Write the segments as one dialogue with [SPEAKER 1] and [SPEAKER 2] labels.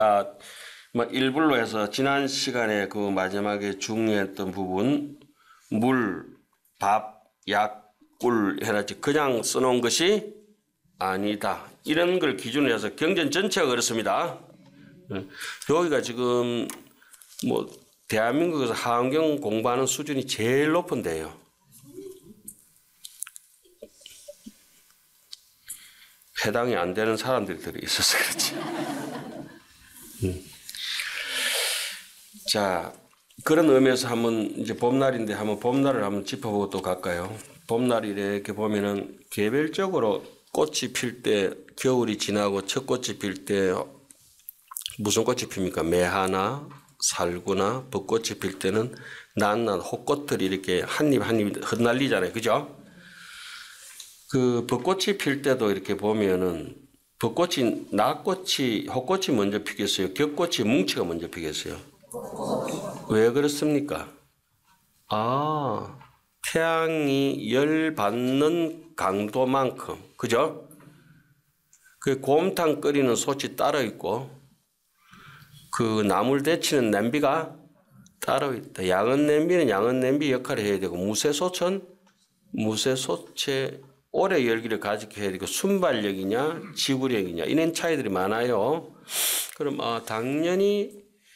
[SPEAKER 1] 뭐 일불로 해서 지난 시간에 그 마지막에 중요했던 부분 물, 밥, 약, 꿀 해놨지 그냥 써놓은 것이 아니다. 이런 걸 기준으로 해서 경전 전체가 그렇습니다. 여기가 지금 뭐 대한민국에서 하원경 공부하는 수준이 제일 높은 데요. 해당이 안 되는 사람들이 있어서 그렇지. 자, 그런 의미에서 한번 이제 봄날인데 한번 봄날을 한번 짚어보고 또 갈까요? 봄날이 이렇게 보면은 개별적으로 꽃이 필 때 겨울이 지나고 첫 꽃이 필 때 무슨 꽃이 핍니까? 매화나 살구나 벚꽃이 필 때는 낱낱 호꽃들이 이렇게 한 입 한 입 흩날리잖아요. 그죠? 그 벚꽃이 필 때도 이렇게 보면은 벚꽃이 낙꽃이 호꽃이 먼저 피겠어요? 격꽃이 뭉치가 먼저 피겠어요? 왜 그렇습니까? 태양이 열 받는 강도만큼 그죠? 그 곰탕 끓이는 솥이 따로 있고 그 나물 데치는 냄비가 따로 있다. 양은 냄비는 양은 냄비 역할을 해야 되고 무쇠솥은 무쇠솥에 오래 열기를 가지게 해야 되고 순발력이냐 지구력이냐 이런 차이들이 많아요. 그럼 당연히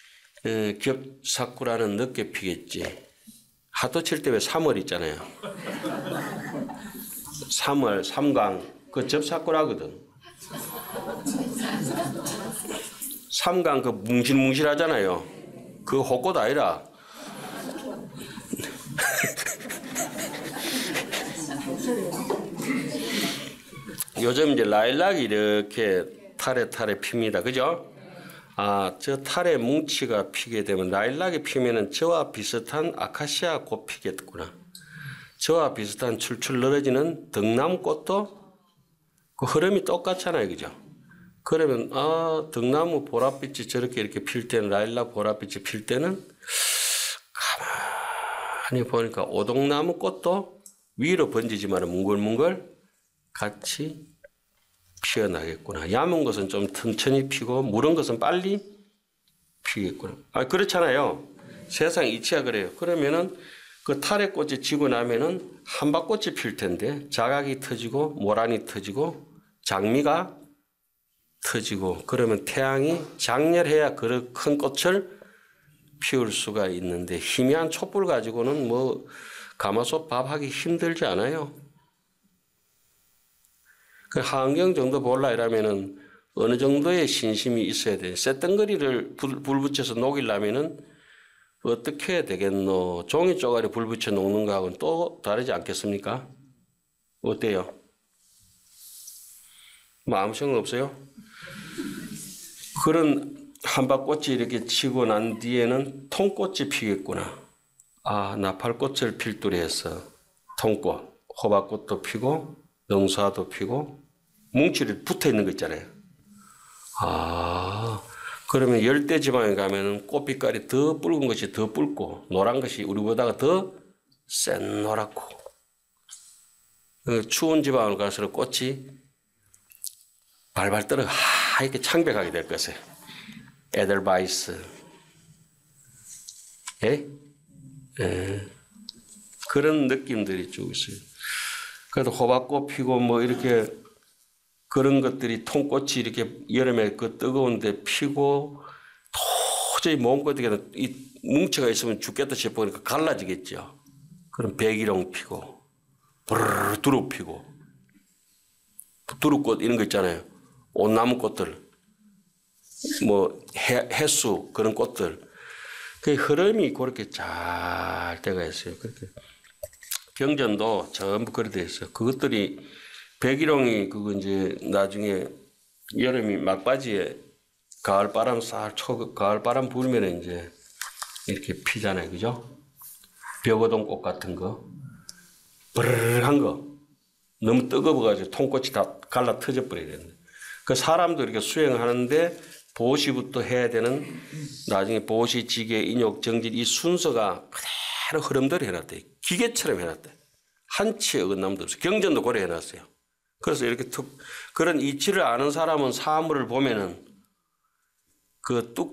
[SPEAKER 1] 겹사쿠라는 늦게 피겠지. 하도 칠 때 왜 3월 있잖아요. 3월 3강 그 접사쿠라거든. 3강 그 뭉실뭉실하잖아요. 그 호꽃 아니라. 요즘 이제 라일락이 이렇게 타래 핍니다. 그죠? 저 타래 뭉치가 피게 되면 라일락이 피면은 저와 비슷한 아카시아 꽃 피겠구나. 저와 비슷한 출출 늘어지는 등나무꽃도 그 흐름이 똑같잖아요. 그죠? 그러면 등나무 보랏빛이 저렇게 이렇게 필 때는 라일락 보랏빛이 필 때는 가만히 보니까 오동나무 꽃도 위로 번지지만 뭉글뭉글 같이 피어나겠구나. 얇은 것은 좀 천천히 피고 무른 것은 빨리 피겠구나. 그렇잖아요. 세상 이치가 그래요. 그러면은 그 타래꽃이 지고 나면은 한박꽃이 필 텐데 자각이 터지고 모란이 터지고 장미가 터지고 그러면 태양이 장렬해야 그 큰 꽃을 피울 수가 있는데 희미한 촛불 가지고는 뭐 가마솥 밥하기 힘들지 않아요. 그 하안경 정도 볼라 이러면은 어느 정도의 신심이 있어야 돼. 쇳덩거리를 불 붙여서 녹이려면은 어떻게 해야 되겠노? 종이 쪼가리 불 붙여 녹는 거하고는 또 다르지 않겠습니까? 어때요? 뭐 아무 생각 없어요? 그런 한박꽃이 이렇게 치고 난 뒤에는 통꽃이 피겠구나. 나팔꽃을 필두로 해서 통꽃, 호박꽃도 피고 능사도 피고 뭉치를 붙어 있는 거 있잖아요. 그러면 열대지방에 가면은 꽃빛깔이 더 붉은 것이 더 붉고 노란 것이 우리보다가 더 센 노랗고 추운 지방으로 갈수록 꽃이 발발 떨어 이렇게 창백하게 될 것이에요. 에델바이스. 그런 느낌들이 쭉 있어요. 그래도 호박꽃 피고 뭐 이렇게 그런 것들이 통꽃이 이렇게 여름에 그 뜨거운데 피고 도저히 몸껏이게 이 뭉치가 있으면 죽겠다 싶으니까 갈라지겠죠. 그럼 백일홍 피고 부르르 두릅 피고 두릅꽃 이런 거 있잖아요. 온나무 꽃들 뭐 해수 그런 꽃들 그 흐름이 그렇게 잘 돼가 있어요. 그렇게 경전도 전부 그렇게 돼 있어요. 그것들이 백일홍이 그거 이제 나중에 여름이 막바지에 가을바람 가을바람 불면 이제 이렇게 피잖아요. 그죠? 벽어동꽃 같은 거. 브르르한 거. 너무 뜨거워가지고 통꽃이 다 갈라 터져버려야 되는데. 그 사람도 이렇게 수행하는데 보시부터 해야 되는 나중에 보시, 지게, 인욕, 정질 이 순서가 그대로 흐름대로 해놨대요. 기계처럼 해놨대요. 한치의 어긋남도 없어요. 경전도 고려 해놨어요. 그래서 이렇게 그런 이치를 아는 사람은 사물을 보면은 그